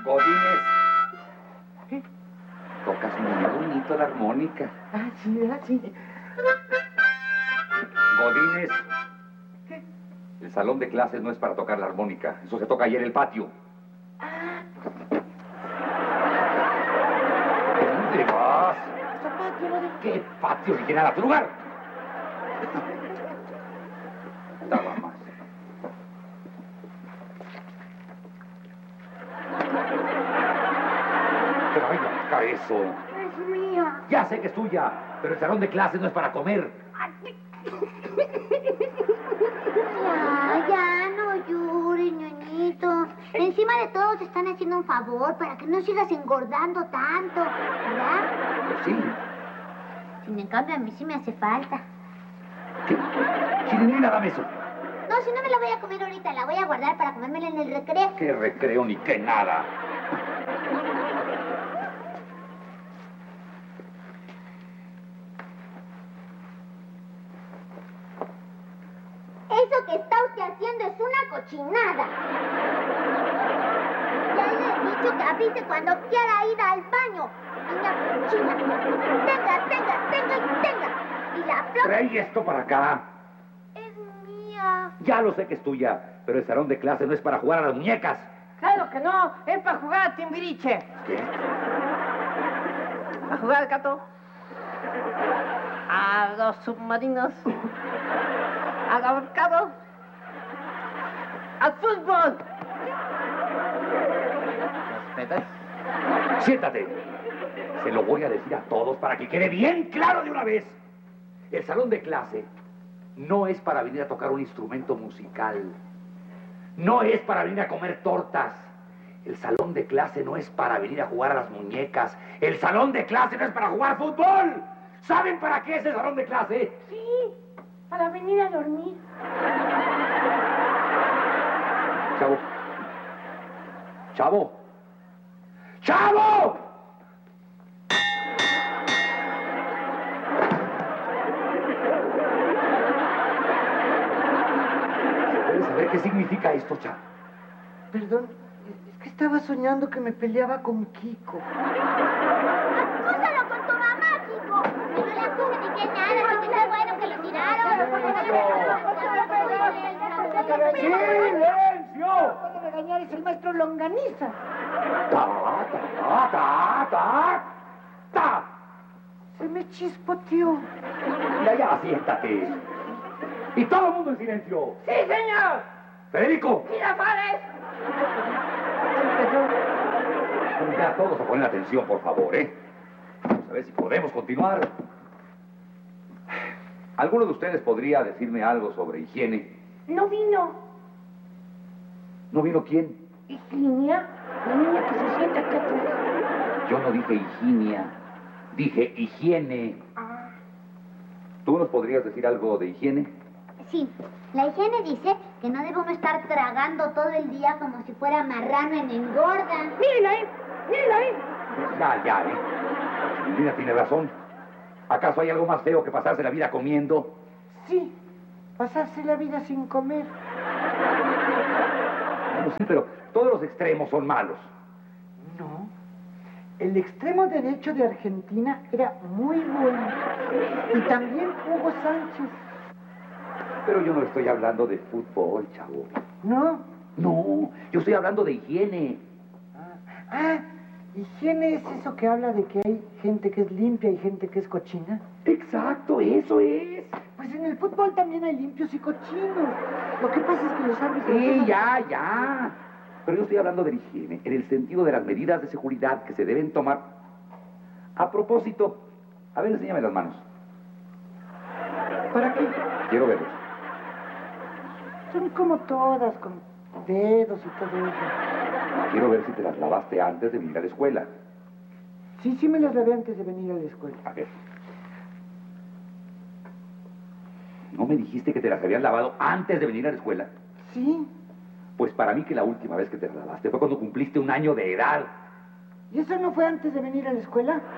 Godínez. ¿Qué? Tocas muy bonito la armónica. Ah, sí, ¿verdad? Sí. Godínez. ¿Qué? El salón de clases no es para tocar la armónica. Eso se toca ahí en el patio. ¿Dónde vas? Patio, ¿no? ¿Qué patio? Ni nada a tu lugar. Nada más. Traiga acá eso. Es mía. Ya sé que es tuya, pero el salón de clases no es para comer. Ya, no llores, ñoñito. Encima de todo te están haciendo un favor para que no sigas engordando tanto, ¿verdad? Pues sí. Sin en cambio, a mí sí me hace falta. ¿Qué? Chirinina, dame eso. No, si no me la voy a comer ahorita, la voy a guardar para comérmela en el recreo. ¿Qué recreo ni qué nada? Eso que está usted haciendo es una cochinada. Ya le he dicho que avise cuando quiera ir al baño. Niña cochina. Tenga. Y la flor Trae esto para acá. es mía. Ya lo sé que es tuya, pero el salón de clases no es para jugar a las muñecas. Claro que no, es para jugar a Timbiriche. ¿Qué? ¿A jugar al gato? A los submarinos. Al ahorcado. Al fútbol. ¿Respetas? Siéntate. Se lo voy a decir a todos para que quede bien claro de una vez. El salón de clase no es para venir a tocar un instrumento musical. No es para venir a comer tortas. El salón de clase no es para venir a jugar a las muñecas. El salón de clase no es para jugar fútbol. ¿Saben para qué es el salón de clase? Sí, para venir a dormir. Chavo. Chavo. ¡Chavo! ¿Se puede saber qué significa esto, Chavo? Perdón, es que estaba soñando que me peleaba con Kiko. Acúsalo con tu mamá, Kiko. Que no le acuse ni que nada, que qué bueno que lo tiraron. ¡Silencio! Puede regañar es el maestro Longaniza. ¡Ta! Se me chispoteó. Ya, siéntate. Y todo el mundo en silencio. ¡Sí, señor! Federico. ¡Girafales! Ya todos a poner atención, por favor, ¿eh? Vamos a ver si podemos continuar. ¿Alguno de ustedes podría decirme algo sobre higiene? No vino. ¿No vino quién? Higinia, la niña que se sienta acá atrás. Yo no dije Higinia, dije higiene. Ah. ¿Tú nos podrías decir algo de higiene? Sí, la higiene dice que no debe uno estar tragando todo el día como si fuera marrano en engorda. ¡Mírenla ahí! ¡Mírenla ahí! Ya, ¿eh? Mira, tiene razón. ¿Acaso hay algo más feo que pasarse la vida comiendo? Sí, pasarse la vida sin comer. Bueno, sí, pero todos los extremos son malos. No. El extremo derecho de Argentina era muy bueno. Y también Hugo Sánchez. Pero yo no estoy hablando de fútbol, chavo. ¿No? No, yo estoy hablando de higiene. Higiene es eso que habla de que hay gente que es limpia y gente que es cochina. Exacto, eso es. Pues en el fútbol también hay limpios y cochinos. Lo que pasa es que los árbitros... Sí, ya. Pero yo estoy hablando de la higiene, en el sentido de las medidas de seguridad que se deben tomar. A propósito, a ver, enséñame las manos. ¿Para qué? Quiero verlos. Son como todas, con dedos y todo eso. Quiero ver si te las lavaste antes de venir a la escuela. Sí, me las lavé antes de venir a la escuela. A ver. ¿No me dijiste que te las habías lavado antes de venir a la escuela? Sí. Pues para mí que la última vez que te las lavaste fue cuando cumpliste 1 año de edad. ¿Y eso no fue antes de venir a la escuela?